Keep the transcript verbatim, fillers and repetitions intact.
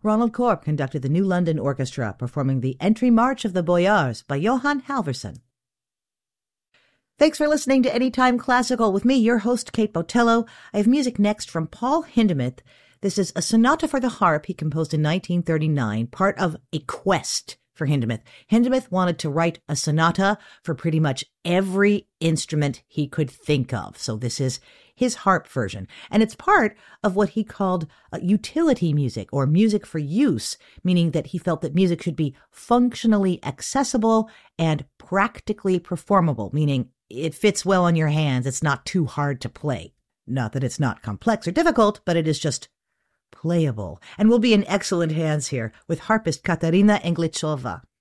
Ronald Korb conducted the New London Orchestra, performing the Entry March of the Boyars by Johann Halvorsen. Thanks for listening to Anytime Classical with me, your host, Kate Botello. I have music next from Paul Hindemith. This is a sonata for the harp he composed in nineteen thirty-nine, part of a quest for Hindemith. Hindemith wanted to write a sonata for pretty much every instrument he could think of. So this is his harp version. And it's part of what he called uh, utility music, or music for use, meaning that he felt that music should be functionally accessible and practically performable, meaning it fits well on your hands. It's not too hard to play. Not that it's not complex or difficult, but it is just playable. And we'll be in excellent hands here with harpist Katarina Englichova.